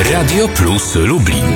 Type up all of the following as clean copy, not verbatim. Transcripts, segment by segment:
Radio Plus Lublin.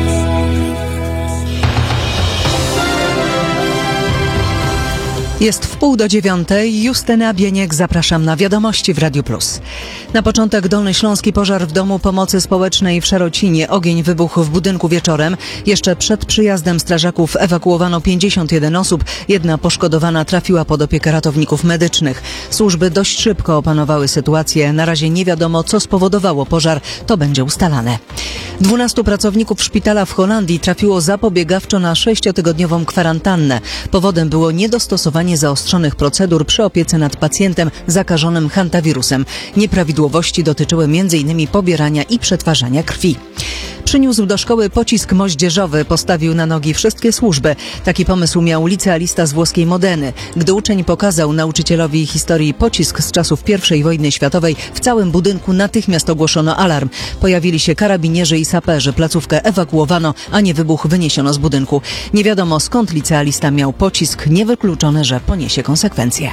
Jest 8:30. Justyna Bieniek, zapraszam na wiadomości w Radiu Plus. Na początek dolnośląski pożar w domu pomocy społecznej w Szarocinie. Ogień wybuchł w budynku wieczorem. Jeszcze przed przyjazdem strażaków ewakuowano 51 osób. Jedna poszkodowana trafiła pod opiekę ratowników medycznych. Służby dość szybko opanowały sytuację. Na razie nie wiadomo, co spowodowało pożar. To będzie ustalane. 12 pracowników szpitala w Holandii trafiło zapobiegawczo na 6-tygodniową kwarantannę. Powodem było niedostosowanie zaostrzonych procedur przy opiece nad pacjentem zakażonym hantawirusem. Nieprawidłowości dotyczyły m.in. pobierania i przetwarzania krwi. Przyniósł do szkoły pocisk moździerzowy, postawił na nogi wszystkie służby. Taki pomysł miał licealista z włoskiej Modeny. Gdy uczeń pokazał nauczycielowi historii pocisk z czasów I wojny światowej, w całym budynku natychmiast ogłoszono alarm. Pojawili się karabinierzy i saperzy. Placówkę ewakuowano, a nie wybuch wyniesiono z budynku. Nie wiadomo, skąd licealista miał pocisk. Niewykluczone, że poniesie konsekwencje.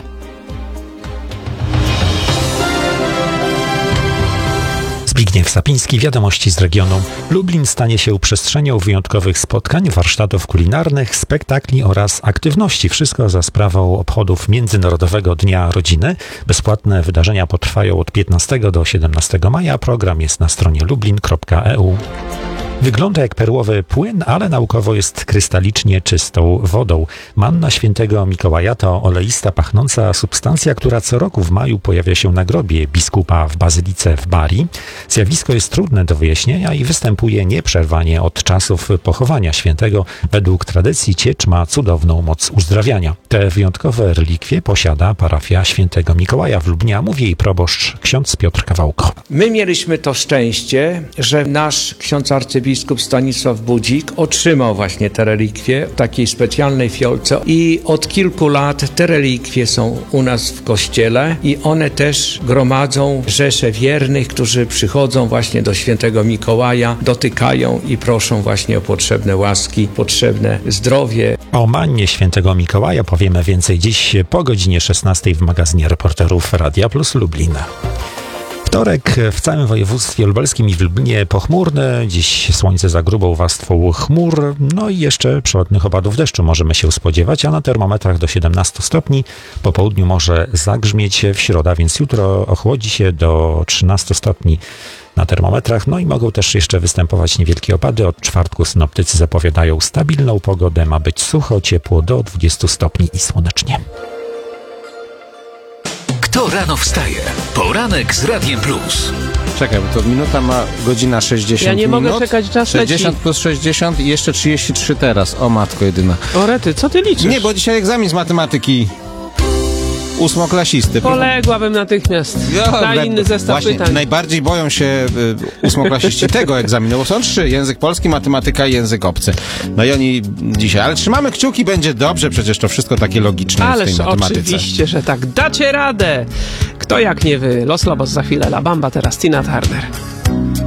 Zbigniew Sapiński, wiadomości z regionu. Lublin stanie się przestrzenią wyjątkowych spotkań, warsztatów kulinarnych, spektakli oraz aktywności. Wszystko za sprawą obchodów Międzynarodowego Dnia Rodziny. Bezpłatne wydarzenia potrwają od 15 do 17 maja. Program jest na stronie lublin.eu. Wygląda jak perłowy płyn, ale naukowo jest krystalicznie czystą wodą. Manna świętego Mikołaja to oleista, pachnąca substancja, która co roku w maju pojawia się na grobie biskupa w bazylice w Bari. Zjawisko jest trudne do wyjaśnienia i występuje nieprzerwanie od czasów pochowania świętego. Według tradycji ciecz ma cudowną moc uzdrawiania. Te wyjątkowe relikwie posiada parafia świętego Mikołaja w Lublinie, mówi jej proboszcz ksiądz Piotr Kawałko. My mieliśmy to szczęście, że nasz ksiądz arcybiskup Stanisław Budzik otrzymał właśnie te relikwie w takiej specjalnej fiolce i od kilku lat te relikwie są u nas w kościele i one też gromadzą rzesze wiernych, którzy przychodzą właśnie do świętego Mikołaja, dotykają i proszą właśnie o potrzebne łaski, potrzebne zdrowie. O mannie świętego Mikołaja powiemy więcej dziś po godzinie 16 w magazynie reporterów Radia Plus Lublin. Wtorek w całym województwie lubelskim i w Lublinie pochmurny. Dziś słońce za grubą warstwą chmur, no i jeszcze przelotnych opadów deszczu możemy się spodziewać, a na termometrach do 17 stopni. Po południu może zagrzmieć w środę, więc jutro ochłodzi się do 13 stopni na termometrach, no i mogą też jeszcze występować niewielkie opady. Od czwartku synoptycy zapowiadają stabilną pogodę, ma być sucho, ciepło do 20 stopni i słonecznie. Kto rano wstaje? Poranek z Radiem Plus. Czekaj, bo to minuta ma godzina 60 Ja nie minut. mogę czekać, czas 60 leci. plus 60 i jeszcze 33 teraz. O matko jedyna. O rety, co ty liczysz? Nie, bo dzisiaj egzamin z matematyki. Ósmoklasisty. Poległabym natychmiast. Na inny zestaw właśnie, pytań. Najbardziej boją się ósmoklasiści tego egzaminu, bo są 3. Język polski, matematyka i język obcy. No i oni dzisiaj. Ale trzymamy kciuki, będzie dobrze, przecież to wszystko takie logiczne Ależ w tej matematyce. oczywiście, że tak. Dacie radę. Kto jak nie wy. Los Lobos za chwilę. La Bamba, teraz Tina Turner.